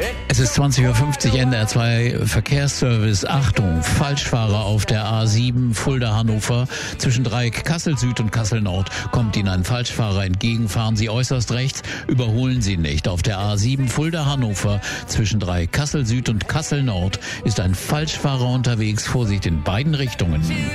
Es ist 20:50 Uhr, NDR 2 Verkehrsservice. Achtung, Falschfahrer auf der A7 Fulda-Hannover. Zwischen Dreieck Kassel Süd und Kassel Nord kommt Ihnen ein Falschfahrer entgegen. Fahren Sie äußerst rechts, überholen Sie nicht. Auf der A7 Fulda-Hannover zwischen Dreieck Kassel Süd und Kassel Nord ist ein Falschfahrer unterwegs. Vorsicht in beiden Richtungen.